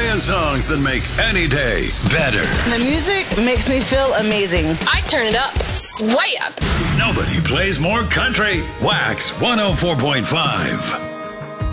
million songs that make any day better. The music makes me feel amazing. I turn it up, way up. Nobody plays more country. Wax 104.5.